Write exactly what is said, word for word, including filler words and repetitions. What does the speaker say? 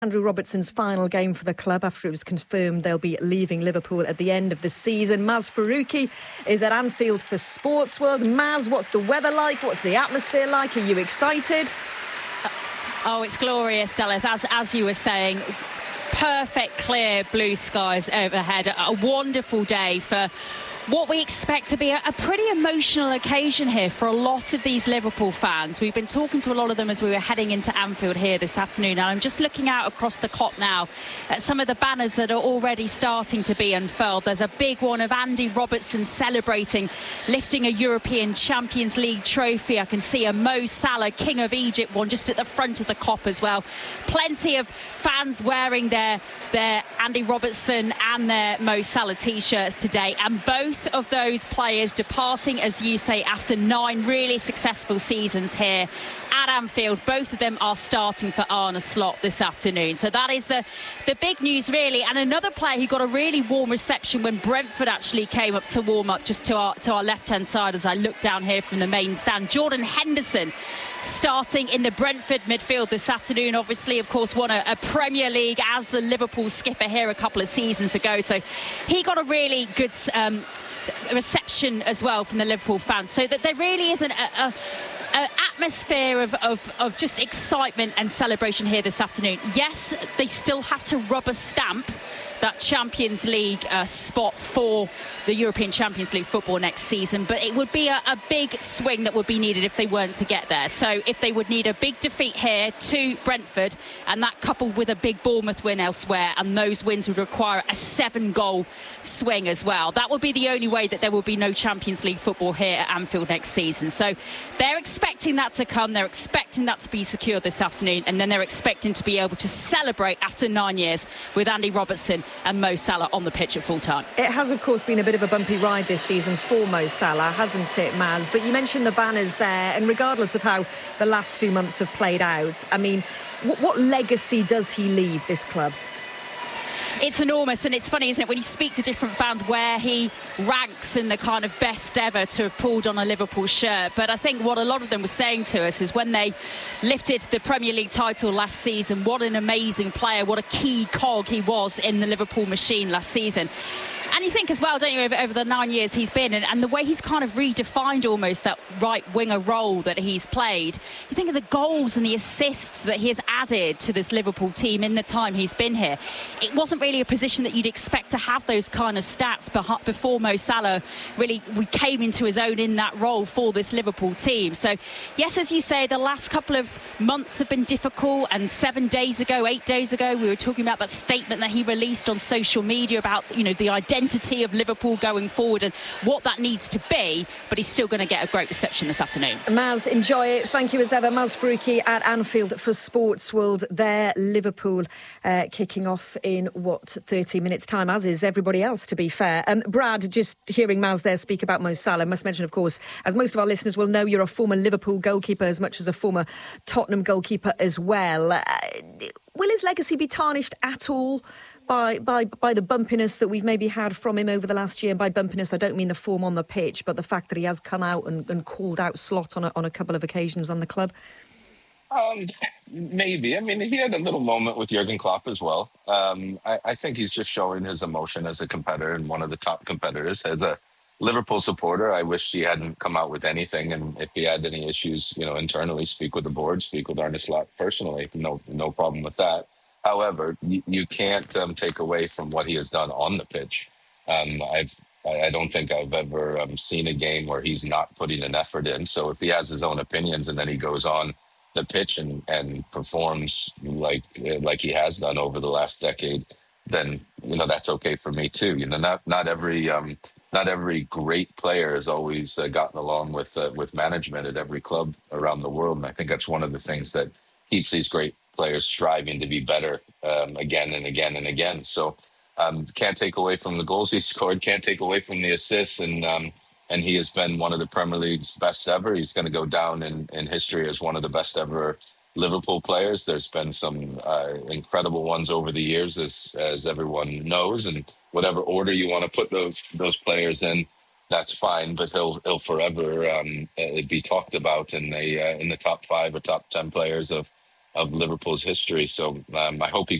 Andrew Robertson's final game for the club after it was confirmed they'll be leaving Liverpool at the end of the season. Maz Faruqi is at Anfield for Sports World. Maz, what's the weather like? What's the atmosphere like? Are you excited? Oh, it's glorious, Delith. As, as you were saying, perfect, clear blue skies overhead. A wonderful day for what we expect to be a, a pretty emotional occasion here for a lot of these Liverpool fans. We've been talking to a lot of them as we were heading into Anfield here this afternoon, and I'm just looking out across the Kop now at some of the banners that are already starting to be unfurled. There's a big one of Andy Robertson celebrating lifting a European Champions League trophy. I can see a Mo Salah King of Egypt one just at the front of the Kop as well. Plenty of fans wearing their, their Andy Robertson and their Mo Salah t-shirts today, and both of those players departing, as you say, after nine really successful seasons here at Anfield. Both of them are starting for Arne Slot this afternoon. So that is the, the big news, really. And another player who got a really warm reception when Brentford actually came up to warm up just to our, to our left-hand side as I look down here from the main stand. Jordan Henderson starting in the Brentford midfield this afternoon. Obviously, of course, won a, a Premier League as the Liverpool skipper here a couple of seasons ago. So he got a really good um, reception as well from the Liverpool fans. So that there really isn't a, a An atmosphere of, of, of just excitement and celebration here this afternoon. Yes, they still have to rubber stamp that Champions League uh, spot for the European Champions League football next season, but it would be a, a big swing that would be needed if they weren't to get there. So if they would need a big defeat here to Brentford, and that coupled with a big Bournemouth win elsewhere, and those wins would require a seven goal swing as well. That would be the only way that there will be no Champions League football here at Anfield next season. So they're expecting that to come, they're expecting that to be secured this afternoon, and then they're expecting to be able to celebrate after nine years with Andy Robertson and Mo Salah on the pitch at full time. It has, of course, been a bit of a bumpy ride this season for Mo Salah, hasn't it, Maz? But you mentioned the banners there, and regardless of how the last few months have played out, I mean, what, what legacy does he leave this club? It's enormous, and it's funny, isn't it, when you speak to different fans where he ranks in the kind of best ever to have pulled on a Liverpool shirt. But I think what a lot of them were saying to us is when they lifted the Premier League title last season, what an amazing player, what a key cog he was in the Liverpool machine last season. And you think as well, don't you, over, over the nine years he's been, and, and the way he's kind of redefined almost that right winger role that he's played. You think of the goals and the assists that he has added to this Liverpool team in the time he's been here. It wasn't really a position that you'd expect to have those kind of stats before Mo Salah really came into his own in that role for this Liverpool team. So, yes, as you say, the last couple of months have been difficult, and seven days ago, eight days ago, we were talking about that statement that he released on social media about, you know, the identity identity of Liverpool going forward and what that needs to be, but he's still going to get a great reception this afternoon. Maz, enjoy it. Thank you as ever. Maz Faruqi at Anfield for Sports World there. Liverpool uh, kicking off in, what, thirty minutes time, as is everybody else, to be fair. Um, Brad, just hearing Maz there speak about Mo Salah, must mention, of course, as most of our listeners will know, you're a former Liverpool goalkeeper as much as a former Tottenham goalkeeper as well. Uh, will his legacy be tarnished at all by by by the bumpiness that we've maybe had from him over the last year? And by bumpiness, I don't mean the form on the pitch, but the fact that he has come out and, and called out Slot on a, on a couple of occasions on the club? Um, maybe. I mean, he had a little moment with Jurgen Klopp as well. Um, I, I think he's just showing his emotion as a competitor and one of the top competitors. As a Liverpool supporter, I wish he hadn't come out with anything. And if he had any issues, you know, internally, speak with the board, speak with Arne Slot personally. No, no problem with that. However, you, you can't um, take away from what he has done on the pitch. Um, I've, I don't think I've ever um, seen a game where he's not putting an effort in. So if he has his own opinions and then he goes on the pitch and, and performs like like he has done over the last decade, then, you know, that's okay for me too. You know, not not every um, not every great player has always uh, gotten along with uh, with management at every club around the world, and I think that's one of the things that keeps these great players striving to be better um, again and again and again. So um, can't take away from the goals he scored, can't take away from the assists, and um, and he has been one of the Premier League's best ever. He's going to go down in, in history as one of the best ever Liverpool players. There's been some uh, incredible ones over the years, as as everyone knows, and whatever order you want to put those those players in, that's fine. But he'll he'll forever um, be talked about in the uh, in the top five or top ten players of of Liverpool's history. So um, I hope he